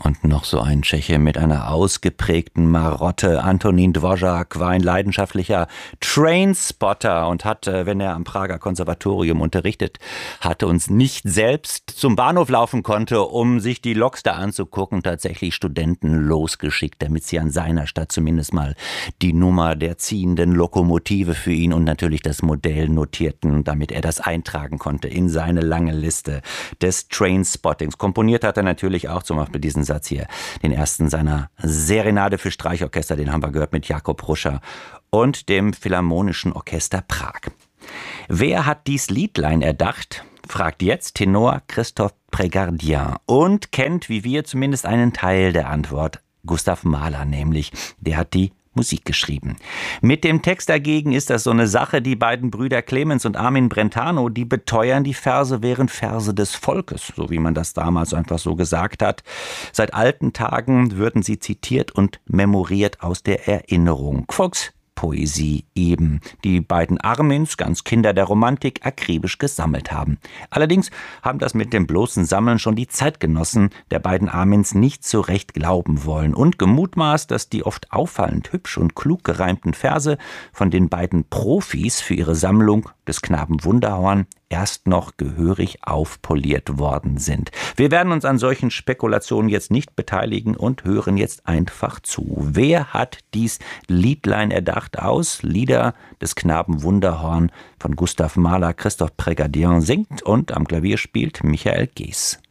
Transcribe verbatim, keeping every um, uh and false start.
Und noch so ein Tscheche mit einer ausgeprägten Marotte. Antonín Dvořák war ein leidenschaftlicher Trainspotter und hat, wenn er am Prager Konservatorium unterrichtet hatte, uns nicht selbst zum Bahnhof laufen konnte, um sich die Loks da anzugucken, tatsächlich Studenten losgeschickt, damit sie an seiner Stadt zumindest mal die Nummer der ziehenden Lokomotive für ihn und natürlich das Modell notierten, damit er das eintragen konnte in seine lange Liste des Trainspottings. Komponiert hat er natürlich auch zum Beispiel diesen Satz hier, den ersten seiner Serenade für Streichorchester, den haben wir gehört mit Jakob Ruscher und dem Philharmonischen Orchester Prag. Wer hat dies Liedlein erdacht? Fragt jetzt Tenor Christophe Prégardien und kennt, wie wir, zumindest einen Teil der Antwort. Gustav Mahler nämlich, der hat die Musik geschrieben. Mit dem Text dagegen ist das so eine Sache. Die beiden Brüder Clemens und Armin Brentano, die beteuern, die Verse wären Verse des Volkes, so wie man das damals einfach so gesagt hat. Seit alten Tagen würden sie zitiert und memoriert aus der Erinnerung. Volkspoesie eben, die beiden Armins, ganz Kinder der Romantik, akribisch gesammelt haben. Allerdings haben das mit dem bloßen Sammeln schon die Zeitgenossen der beiden Armins nicht so recht glauben wollen und gemutmaßt, dass die oft auffallend hübsch und klug gereimten Verse von den beiden Profis für ihre Sammlung des Knaben Wunderhorn erst noch gehörig aufpoliert worden sind. Wir werden uns an solchen Spekulationen jetzt nicht beteiligen und hören jetzt einfach zu. Wer hat dies Liedlein erdacht aus Lieder des Knaben Wunderhorn von Gustav Mahler? Christophe Prégardien singt und am Klavier spielt Michael Gees.